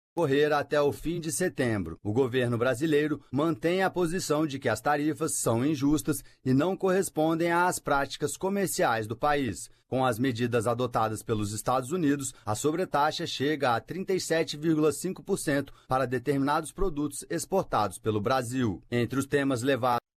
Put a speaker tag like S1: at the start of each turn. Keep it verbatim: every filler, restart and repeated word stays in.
S1: correr até o fim de setembro. O governo brasileiro mantém a posição de que as tarifas são injustas e não correspondem às práticas comerciais do país. Com as medidas adotadas pelos Estados Unidos, a sobretaxa chega a trinta e sete vírgula cinco por cento para determinados produtos exportados pelo Brasil. Entre os temas levados